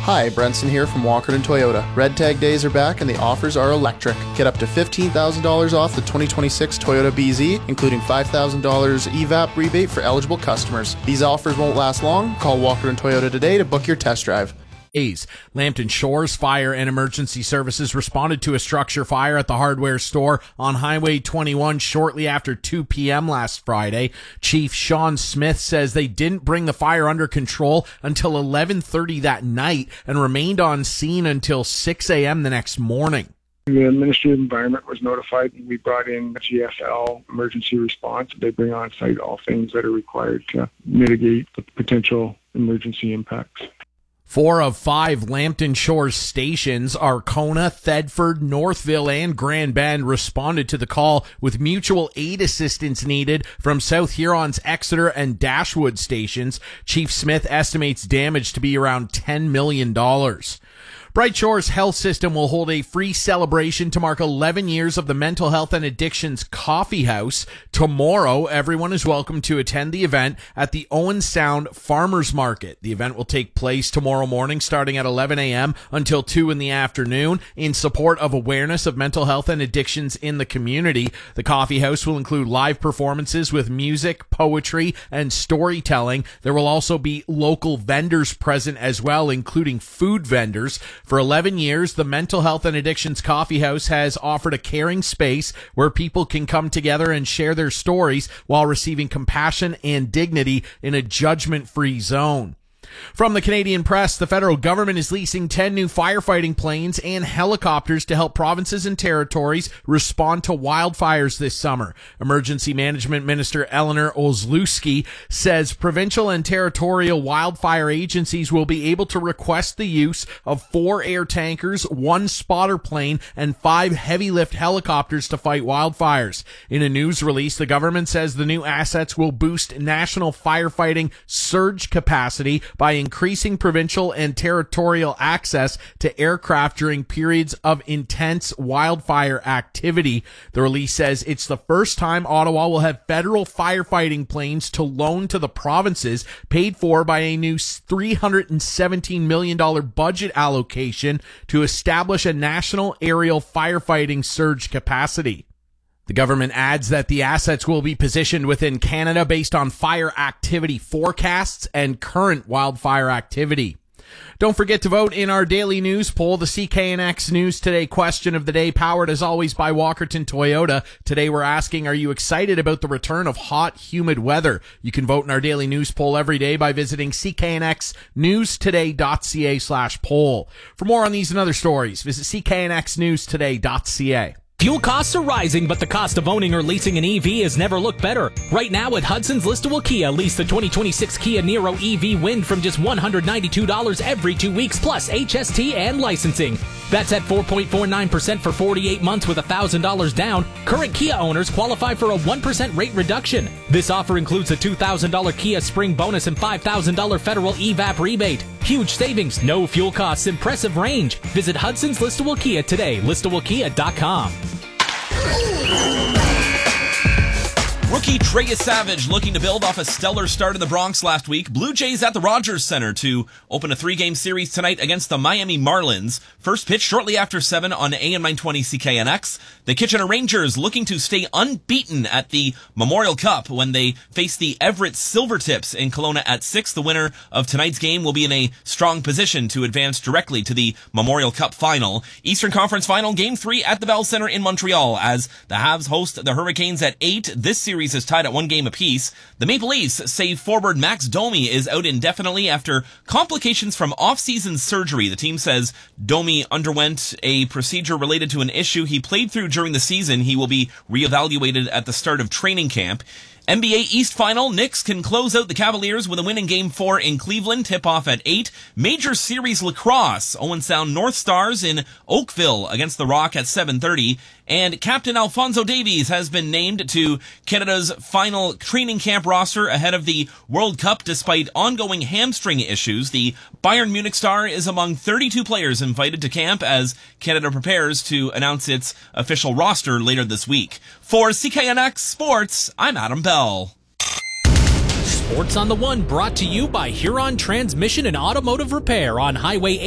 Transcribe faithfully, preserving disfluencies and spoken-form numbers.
Hi, Brenson here from Walkerton Toyota. Red Tag days are back and the offers are electric. Get up to fifteen thousand dollars off the twenty twenty-six Toyota B Z, including five thousand dollars E V A P rebate for eligible customers. These offers won't last long. Call Walkerton Toyota today to book your test drive. A's. Lambton Shores Fire and Emergency Services responded to a structure fire at the hardware store on Highway twenty-one shortly after two p.m. last Friday. Chief Sean Smith says they didn't bring the fire under control until eleven thirty that night and remained on scene until six a.m. the next morning. The Ministry of Environment was notified, and we brought in G F L emergency response. They bring on site all things that are required to mitigate the potential emergency impacts. Four of five Lambton Shores stations, Arkona, Thedford, Northville, and Grand Bend, responded to the call with mutual aid assistance needed from South Huron's Exeter and Dashwood stations. Chief Smith estimates damage to be around ten million dollars. Bright Shores Health System will hold a free celebration to mark eleven years of the Mental Health and Addictions Coffee House. Tomorrow, everyone is welcome to attend the event at the Owen Sound Farmers Market. The event will take place tomorrow morning starting at eleven a.m. until two in the afternoon in support of awareness of mental health and addictions in the community. The coffee house will include live performances with music, poetry, and storytelling. There will also be local vendors present as well, including food vendors. For eleven years, the Mental Health and Addictions Coffee House has offered a caring space where people can come together and share their stories while receiving compassion and dignity in a judgment-free zone. From the Canadian Press, the federal government is leasing ten new firefighting planes and helicopters to help provinces and territories respond to wildfires this summer. Emergency Management Minister Eleanor Ozlowski says provincial and territorial wildfire agencies will be able to request the use of four air tankers, one spotter plane, and five heavy lift helicopters to fight wildfires. In a news release, the government says the new assets will boost national firefighting surge capacity by increasing provincial and territorial access to aircraft during periods of intense wildfire activity. The release says it's the first time Ottawa will have federal firefighting planes to loan to the provinces, paid for by a new three hundred seventeen million dollars budget allocation to establish a national aerial firefighting surge capacity. The government adds that the assets will be positioned within Canada based on fire activity forecasts and current wildfire activity. Don't forget to vote in our daily news poll. The C K N X News Today question of the day, powered as always by Walkerton Toyota. Today we're asking, are you excited about the return of hot, humid weather? You can vote in our daily news poll every day by visiting c k n x news today dot c a slash poll. For more on these and other stories, visit c k n x news today dot c a. Fuel costs are rising, but the cost of owning or leasing an E V has never looked better. Right now at Hudson's Listowel Kia, lease the twenty twenty-six Kia Niro E V Wind from just one hundred ninety-two dollars every two weeks, plus H S T and licensing. That's at four point four nine percent for forty-eight months with one thousand dollars down. Current Kia owners qualify for a one percent rate reduction. This offer includes a two thousand dollars Kia Spring bonus and five thousand dollars federal E V A P rebate. Huge savings, no fuel costs, impressive range. Visit Hudson's Listowel Kia today, listowel kia dot com. Rookie Treyas Savage looking to build off a stellar start in the Bronx last week. Blue Jays at the Rogers Center to open a three-game series tonight against the Miami Marlins. First pitch shortly after seven on A M nine twenty C K N X. The Kitchener Rangers looking to stay unbeaten at the Memorial Cup when they face the Everett Silvertips in Kelowna at six. The winner of tonight's game will be in a strong position to advance directly to the Memorial Cup final. Eastern Conference Final Game three at the Bell Center in Montreal as the Habs host the Hurricanes at eight. This series is tied at one game apiece. The Maple Leafs say forward Max Domi is out indefinitely after complications from off-season surgery. The team says Domi underwent a procedure related to an issue he played through during the season. He will be reevaluated at the start of training camp. N B A East Final, Knicks can close out the Cavaliers with a win in Game four in Cleveland, tip-off at eight. Major Series Lacrosse, Owen Sound North Stars in Oakville against the Rock at seven thirty. And Captain Alphonso Davies has been named to Canada's final training camp roster ahead of the World Cup despite ongoing hamstring issues. The Bayern Munich star is among thirty-two players invited to camp as Canada prepares to announce its official roster later this week. For C K N X Sports, I'm Adam Bell. Sports on the One brought to you by Huron Transmission and Automotive Repair on Highway